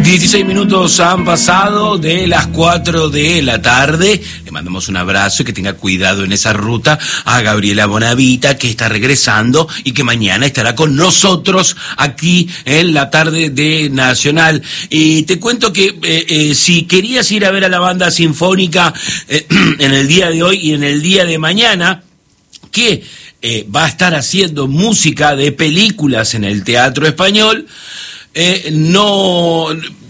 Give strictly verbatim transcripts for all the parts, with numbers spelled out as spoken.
dieciséis minutos han pasado de las cuatro de la tarde. Le mandamos un abrazo y que tenga cuidado en esa ruta a Gabriela Bonavita, que está regresando y que mañana estará con nosotros aquí en la tarde de Nacional. Y te cuento que eh, eh, si querías ir a ver a la banda sinfónica eh, en el día de hoy y en el día de mañana, que eh, va a estar haciendo música de películas en el Teatro Español, eh, no...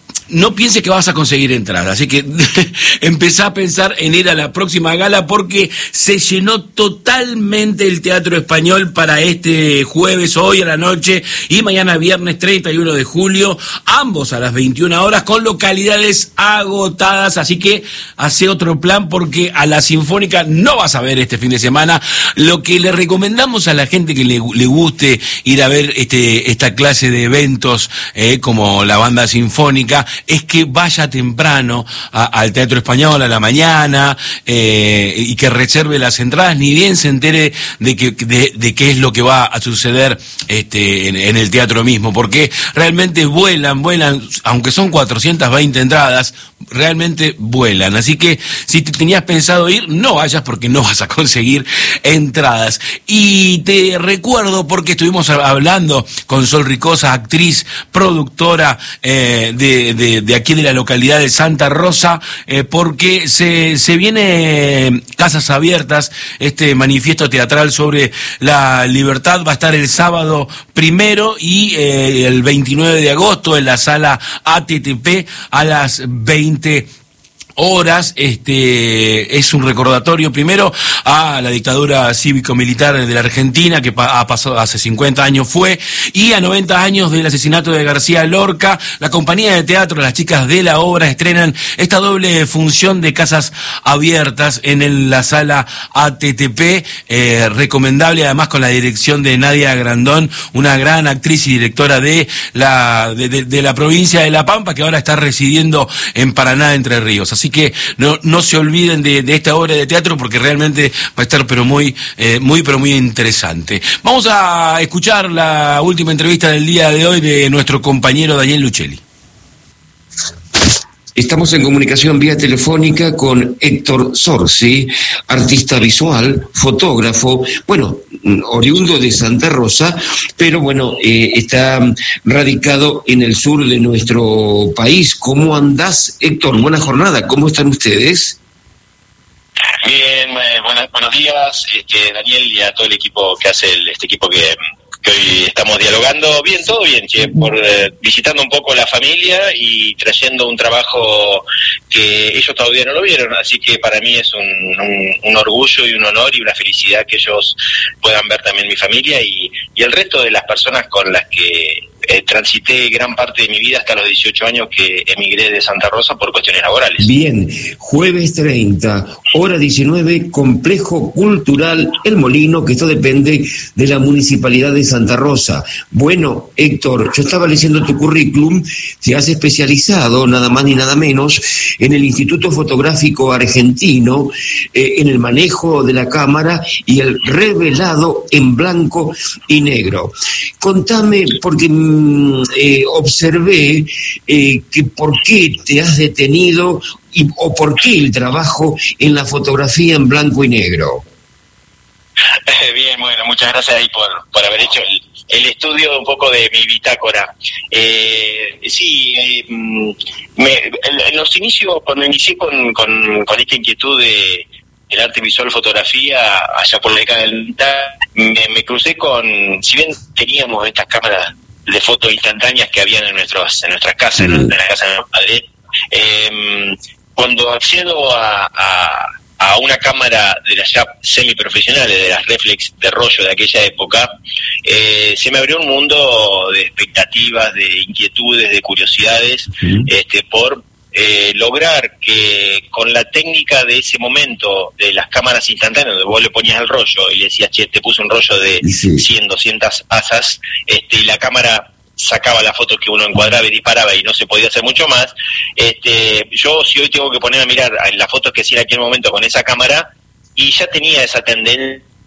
no pienses que vas a conseguir entrada, así que empezá a pensar en ir a la próxima gala porque se llenó totalmente el Teatro Español para este jueves, hoy a la noche y mañana viernes treinta y uno de julio, ambos a las veintiuna horas con localidades agotadas, así que hace otro plan porque a la Sinfónica no vas a ver este fin de semana. Lo que le recomendamos a la gente que le, le guste ir a ver este esta clase de eventos eh, como la banda sinfónica es que vaya temprano a, al Teatro Español a la mañana eh, y que reserve las entradas, ni bien se entere de que de, de qué es lo que va a suceder este en, en el teatro mismo, porque realmente vuelan, vuelan, aunque son cuatrocientas veinte entradas, realmente vuelan, así que si te tenías pensado ir, no vayas porque no vas a conseguir entradas. Y te recuerdo, porque estuvimos hablando con Sol Ricosa, actriz, productora eh, de, de de aquí de la localidad de Santa Rosa, eh, porque se, se viene Casas Abiertas, este manifiesto teatral sobre la libertad, va a estar el sábado primero y eh, el veintinueve de agosto en la sala A T T P a las veinte horas. Este es un recordatorio primero a la dictadura cívico-militar de la Argentina, que pa- ha pasado hace cincuenta años fue, y a noventa años del asesinato de García Lorca. La compañía de teatro, las chicas de la obra, estrenan esta doble función de Casas Abiertas en el, la sala A T T P, eh, recomendable además con la dirección de Nadia Grandón, una gran actriz y directora de la de, de, de la provincia de La Pampa, que ahora está residiendo en Paraná, Entre Ríos. Así que no no se olviden de, de esta obra de teatro porque realmente va a estar pero muy eh, muy pero muy interesante. Vamos a escuchar la última entrevista del día de hoy de nuestro compañero Daniel Lucelli. Estamos en comunicación vía telefónica con Héctor Zorzi, artista visual, fotógrafo, bueno, oriundo de Santa Rosa, pero bueno, eh, está radicado en el sur de nuestro país. ¿Cómo andás, Héctor? Buena jornada, ¿cómo están ustedes? Bien, eh, buenas, buenos días, este, Daniel, y a todo el equipo que hace el, este equipo que... que hoy estamos dialogando. Bien, todo bien, che, por eh, visitando un poco la familia y trayendo un trabajo que ellos todavía no lo vieron, así que para mí es un, un, un orgullo y un honor y una felicidad que ellos puedan ver también mi familia y, y el resto de las personas con las que eh, transité gran parte de mi vida hasta los dieciocho años que emigré de Santa Rosa por cuestiones laborales. Bien, jueves treinta, hora diecinueve, Complejo Cultural El Molino, que esto depende de la Municipalidad de Santa Rosa. Bueno, Héctor, yo estaba leyendo tu currículum, te has especializado, nada más ni nada menos, en el Instituto Fotográfico Argentino, eh, en el manejo de la cámara y el revelado en blanco y negro. Contame, porque mm, eh, observé eh, que por qué te has detenido y, o por qué el trabajo en la fotografía en blanco y negro. Bien, bueno, muchas gracias ahí por, por haber hecho el, el estudio un poco de mi bitácora. Eh, sí, eh, me, en los inicios, cuando inicié con, con, con esta inquietud de el arte visual, fotografía, allá por la década del noventa, me, me crucé con, si bien teníamos estas cámaras de fotos instantáneas que habían en nuestros en nuestras casas, mm. en, en la casa de mi padre, eh, cuando accedo a, a a una cámara de las ya semiprofesionales, de las reflex de rollo de aquella época, eh, se me abrió un mundo de expectativas, de inquietudes, de curiosidades, mm. este, por eh, lograr que con la técnica de ese momento de las cámaras instantáneas, donde vos le ponías el rollo y le decías, che, te puse un rollo de sí. cien, doscientas asas, este, y la cámara sacaba la foto que uno encuadraba y disparaba y no se podía hacer mucho más. Este, yo si hoy tengo que poner a mirar las fotos que hacía en aquel momento con esa cámara, y ya tenía esa tendencia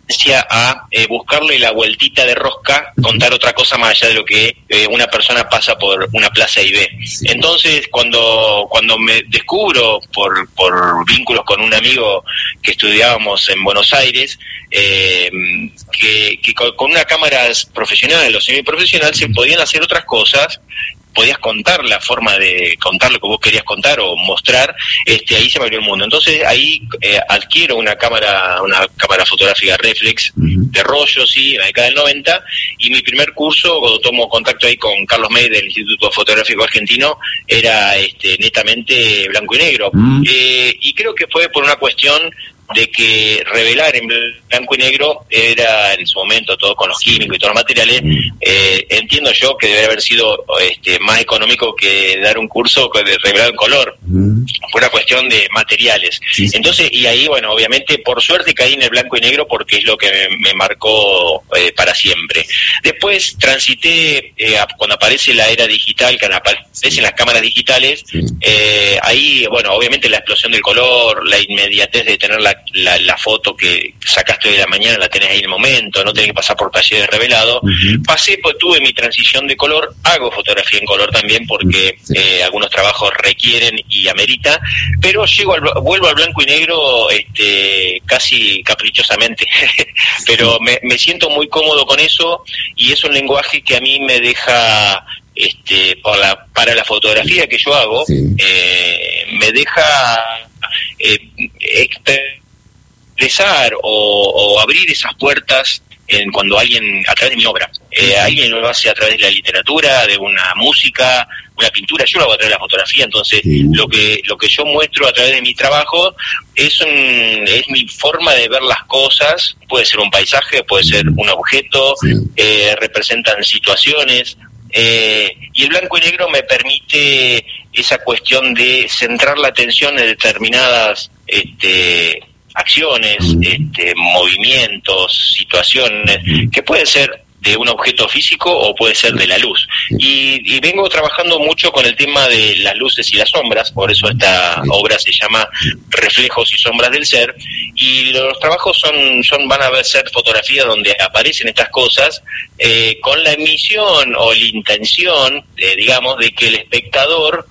a eh, buscarle la vueltita de rosca, contar otra cosa más allá de lo que eh, una persona pasa por una plaza y ve. Sí. Entonces, cuando cuando me descubro por por vínculos con un amigo que estudiábamos en Buenos Aires, eh, que, que con, con una cámara profesional o semiprofesional se podían hacer otras cosas, podías contar la forma de contar lo que vos querías contar o mostrar, este ahí se me abrió el mundo. Entonces ahí eh, adquiero una cámara una cámara fotográfica reflex uh-huh. de rollo, sí, en la década del noventa, y mi primer curso, cuando tomo contacto ahí con Carlos May del Instituto Fotográfico Argentino, era este netamente blanco y negro. Uh-huh. Eh, y creo que fue por una cuestión de que revelar en blanco y negro era en su momento, todo con los químicos y todos los materiales, eh, entiendo yo que debe haber sido este más económico que dar un curso de revelar en color. Mm. Fue una cuestión de materiales. Sí, sí. Entonces, y ahí, bueno, obviamente, por suerte caí en el blanco y negro porque es lo que me, me marcó eh, para siempre. Después transité, eh, cuando aparece la era digital, que aparecen las cámaras digitales, sí. eh, ahí, bueno, obviamente la explosión del color, la inmediatez de tener la La, la foto que sacaste hoy de la mañana, la tenés ahí en el momento, no tenés que pasar por talleres revelados. Uh-huh. Pasé, pues tuve mi transición de color, hago fotografía en color también porque sí. eh, algunos trabajos requieren y amerita, pero llego al, vuelvo al blanco y negro este casi caprichosamente, pero me, me siento muy cómodo con eso, y es un lenguaje que a mí me deja este por la, para la fotografía que yo hago, sí. eh, me deja eh, exper- expresar o, o abrir esas puertas en cuando alguien, a través de mi obra, eh, alguien lo hace a través de la literatura, de una música, una pintura, yo lo hago a través de la fotografía. Entonces sí. lo que lo que yo muestro a través de mi trabajo es un, es mi forma de ver las cosas. Puede ser un paisaje, puede ser un objeto, sí. eh, representan situaciones, eh, y el blanco y negro me permite esa cuestión de centrar la atención en determinadas este acciones, mm. este, movimientos, situaciones, mm. que pueden ser de un objeto físico o puede ser de la luz. Y, y vengo trabajando mucho con el tema de las luces y las sombras, por eso esta obra se llama Reflejos y Sombras del Ser, y los trabajos son, son van a ser fotografías donde aparecen estas cosas, eh, con la emisión o la intención, eh, digamos, de que el espectador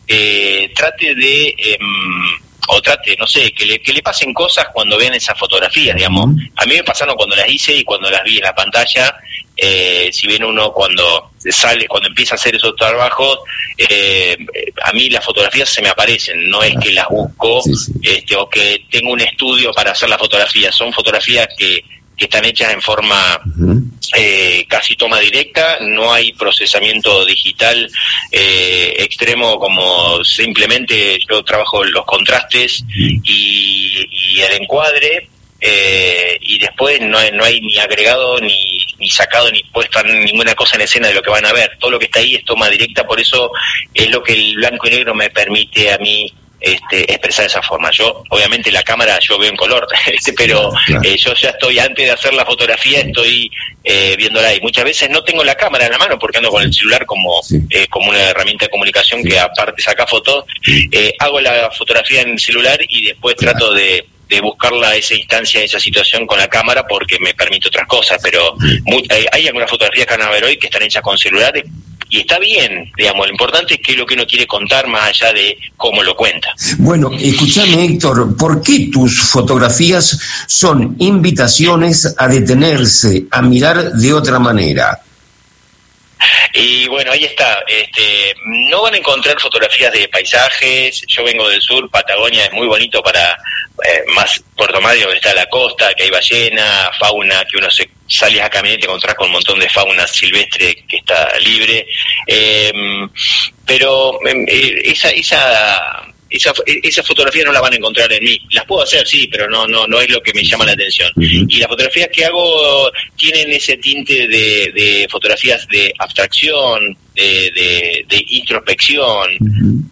eh, trate de... Eh, o trate, no sé, que le, que le pasen cosas cuando vean esas fotografías, digamos. A mí me pasaron cuando las hice y cuando las vi en la pantalla, eh, si bien uno cuando sale, cuando empieza a hacer esos trabajos, eh, a mí las fotografías se me aparecen, no es que las busco, sí, sí. este o que tengo un estudio para hacer las fotografías, son fotografías que, que están hechas en forma... Uh-huh. Eh, casi toma directa, no hay procesamiento digital eh, extremo, como simplemente yo trabajo los contrastes y, y el encuadre, eh, y después no hay, no hay ni agregado ni, ni sacado ni puesto ninguna cosa en escena de lo que van a ver. Todo lo que está ahí es toma directa, por eso es lo que el blanco y negro me permite a mí Este, expresar de esa forma. Yo, obviamente, la cámara yo veo en color, este, pero claro. eh, yo ya estoy, antes de hacer la fotografía, estoy eh, viéndola, y muchas veces no tengo la cámara en la mano porque ando con el celular como sí. eh, como una herramienta de comunicación sí. que aparte saca fotos. Eh, hago la fotografía en el celular y después claro. trato de de buscarla esa instancia, esa situación con la cámara porque me permite otras cosas, pero muy, hay, hay algunas fotografías que van a ver hoy que están hechas con celulares y está bien, digamos, lo importante es qué es lo que uno quiere contar más allá de cómo lo cuenta. Bueno, escúchame, Héctor, ¿por qué tus fotografías son invitaciones a detenerse, a mirar de otra manera? Y bueno, ahí está, este, no van a encontrar fotografías de paisajes, yo vengo del sur, Patagonia es muy bonito para, eh, más Puerto Madryn, donde está la costa, que hay ballena, fauna, que uno se sale a caminar y te encontrás con un montón de fauna silvestre que está libre, eh, pero eh, esa, esa, esa, esa fotografía no la van a encontrar en mí. Las puedo hacer, sí, pero no, no, no es lo que me llama la atención. Uh-huh. Y las fotografías que hago tienen ese tinte de, de fotografías de abstracción, de, de, de introspección. Uh-huh.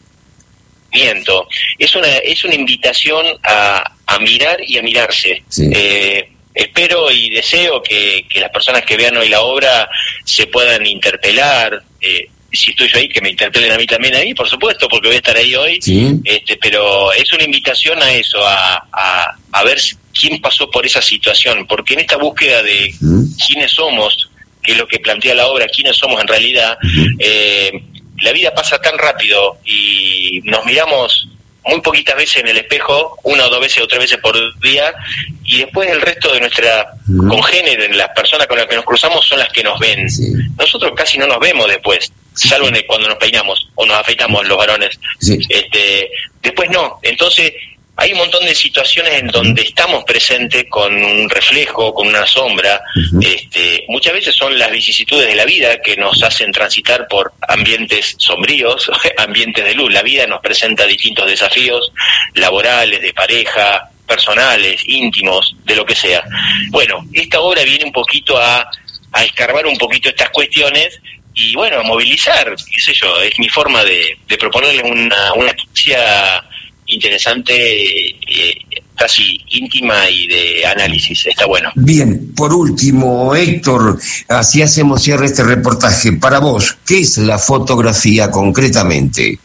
Es una, es una invitación a, a mirar y a mirarse. Sí. Eh, espero y deseo que, que las personas que vean hoy la obra se puedan interpelar. Eh, si estoy yo ahí, que me interpelen a mí también ahí, por supuesto, porque voy a estar ahí hoy. Sí. Este, pero es una invitación a eso, a, a, a ver quién pasó por esa situación, porque en esta búsqueda de quiénes somos, que es lo que plantea la obra, quiénes somos en realidad, eh, la vida pasa tan rápido y nos miramos muy poquitas veces en el espejo, una o dos veces o tres veces por día, y después el resto de nuestra uh-huh. congénere, las personas con las que nos cruzamos son las que nos ven. Sí. Nosotros casi no nos vemos después, salvo en el, cuando nos peinamos o nos afeitamos los varones. Sí. Este, después no. Entonces hay un montón de situaciones en donde uh-huh. estamos presentes con un reflejo, con una sombra. Uh-huh. Este, muchas veces son las vicisitudes de la vida que nos hacen transitar por ambientes sombríos, ambientes de luz. La vida nos presenta distintos desafíos laborales, de pareja, personales, íntimos, de lo que sea. Bueno, esta obra viene un poquito a, a escarbar un poquito estas cuestiones y bueno, a movilizar, qué sé yo, es mi forma de, de proponerles una, una experiencia interesante, eh, casi íntima y de análisis. Está bueno. Bien, por último, Héctor, así hacemos cierre este reportaje. Para vos, ¿qué es la fotografía concretamente?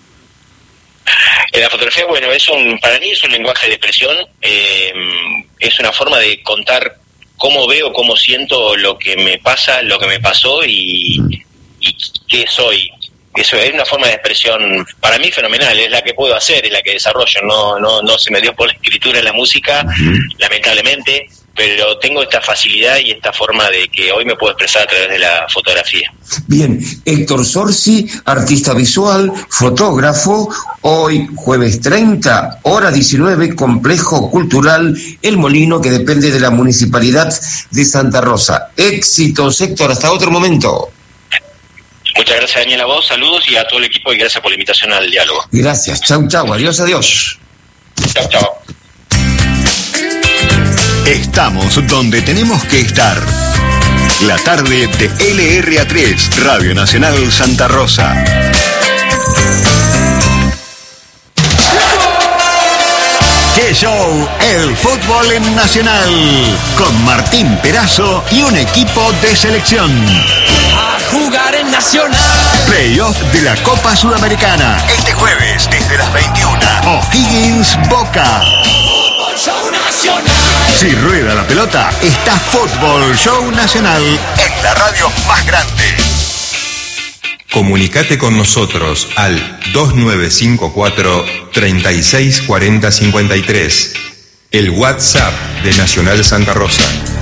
La fotografía, bueno, es un, para mí es un lenguaje de expresión, eh, es una forma de contar cómo veo, cómo siento lo que me pasa, lo que me pasó y, y qué soy. Eso es una forma de expresión para mí fenomenal, es la que puedo hacer, es la que desarrollo, no no no se me dio por la escritura en la música, uh-huh. lamentablemente, pero tengo esta facilidad y esta forma de que hoy me puedo expresar a través de la fotografía. Bien, Héctor Zorzi, artista visual, fotógrafo, hoy jueves treinta, hora diecinueve, Complejo Cultural El Molino, que depende de la Municipalidad de Santa Rosa. Éxitos, Héctor, hasta otro momento. Muchas gracias, Daniel, a vos, saludos y a todo el equipo y gracias por la invitación al diálogo. Gracias, chau, chau, adiós, adiós. Chau, chau. Estamos donde tenemos que estar. La tarde de L R A tres, Radio Nacional Santa Rosa. ¡Qué show! El fútbol en Nacional. Con Martín Perazo y un equipo de selección. Jugar en Nacional. Playoff de la Copa Sudamericana. Este jueves, desde las veintiuna. O'Higgins Boca. Fútbol Show Nacional. Si rueda la pelota, está Fútbol Show Nacional en la radio más grande. Comunicate con nosotros al dos nueve cinco cuatro, tres seis cuatro cero cinco tres. El WhatsApp de Nacional Santa Rosa.